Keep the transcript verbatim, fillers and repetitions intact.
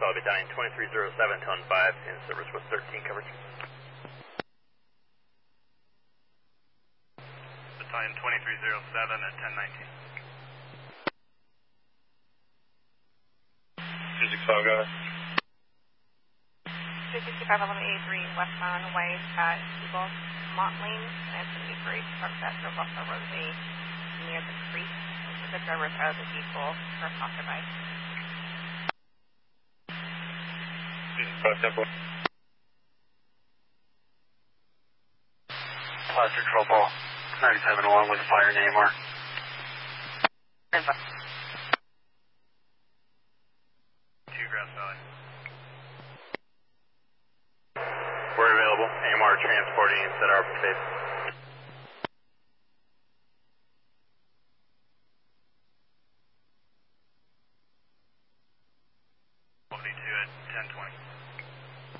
I'll be dying twenty-three oh seven, tone five, in service with thirteen coverage. Battalion twenty-three oh seven at ten nineteen. two six five, go ahead. two sixty-five eleven eighty-three westbound west at Eagle Mont Lane. And it's going to be for a truck that drove off the roadway near the creek. The driver's out of the vehicle for a passerby. two six five, tempo. Plaster Trouble, ninety-seven oh one with fire name or. Two Grass Valley. We're available. A M R transporting set our safe. forty-two at ten twenty.